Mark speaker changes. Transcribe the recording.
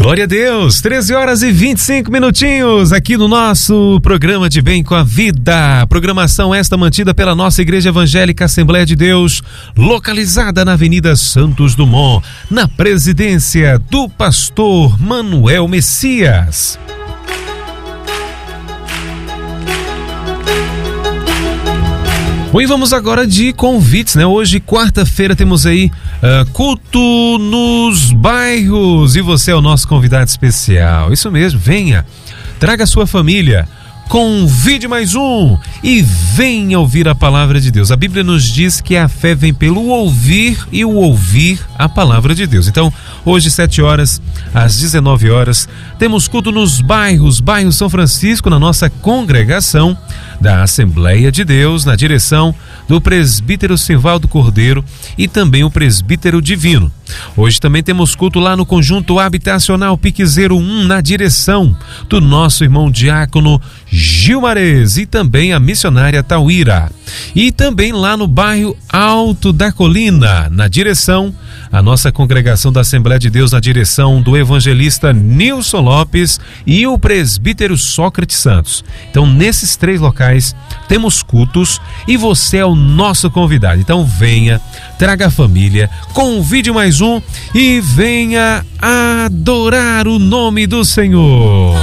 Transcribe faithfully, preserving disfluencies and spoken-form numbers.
Speaker 1: Glória a Deus, treze horas e vinte e cinco minutinhos aqui no nosso programa de Bem com a Vida. Programação esta mantida pela nossa Igreja Evangélica Assembleia de Deus, localizada na Avenida Santos Dumont, na presidência do pastor Manuel Messias. Bom, e vamos agora de convites, né? Hoje, quarta-feira, temos aí uh, culto nos bairros e você é o nosso convidado especial. Isso mesmo, venha, traga a sua família, convide mais um e venha ouvir a palavra de Deus. A Bíblia nos diz que a fé vem pelo ouvir e o ouvir a palavra de Deus. Então, hoje, sete horas às dezenove horas, temos culto nos bairros, bairro São Francisco, na nossa congregação da Assembleia de Deus, na direção do presbítero Sivaldo Cordeiro e também o presbítero Divino. Hoje também temos culto lá no Conjunto Habitacional Piquezeiro um, na direção do nosso irmão diácono Gilmares e também a missionária Tauíra. E também lá no bairro Alto da Colina, na direção a nossa congregação da Assembleia de Deus, na direção do evangelista Nilson Lopes e o presbítero Sócrates Santos. Então, nesses três locais temos cultos e você é o nosso convidado. Então venha, traga a família, convide mais um e venha adorar o nome do Senhor.